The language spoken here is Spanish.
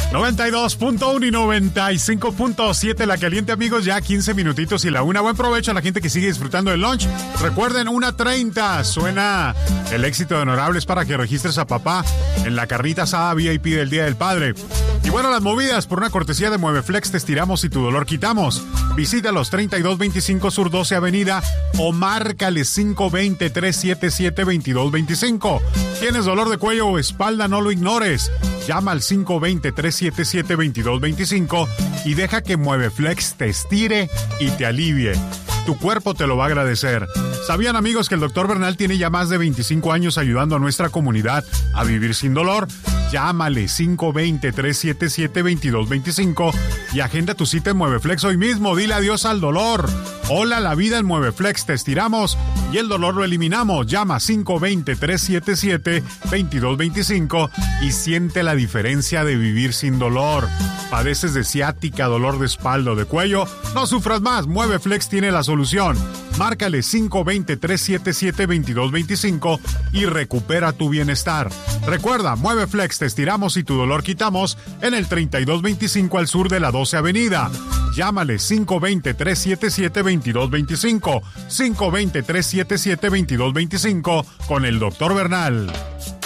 92.1 y 95.7 La Caliente, amigos, ya 15 minutitos y la una. Buen provecho a la gente que sigue disfrutando del lunch. Recuerden, 1:30 suena el éxito de Honorables para que registres a papá en la carnita asada VIP del Día del Padre. Y bueno, las movidas por una cortesía de Mueveflex, te estiramos y tu dolor quitamos. Visítalos 3225 Sur 12 Avenida o márcale 520-377-2225. ¿Tienes dolor de cuello o espalda? No lo ignores. Llama al 520-377-2225 y deja que Mueveflex te estire y te alivie. Tu cuerpo te lo va a agradecer. ¿Sabían, amigos, que el Dr. Bernal tiene ya más de 25 años ayudando a nuestra comunidad a vivir sin dolor? Llámale 520-377-2225 y agenda tu cita en Mueveflex hoy mismo. Dile adiós al dolor. Hola, la vida en Mueveflex. Te estiramos y el dolor lo eliminamos. Llama 520-377-2225 y siente la diferencia de vivir sin dolor. ¿Padeces de ciática, dolor de espalda o de cuello? No sufras más. Mueveflex tiene la solución. Márcale 520-377-2225 y recupera tu bienestar. Recuerda, Mueveflex, te estiramos y tu dolor quitamos en el 3225 al sur de la 12 Avenida. Llámale 520-377-2225. 520-377-2225 con el Dr. Bernal.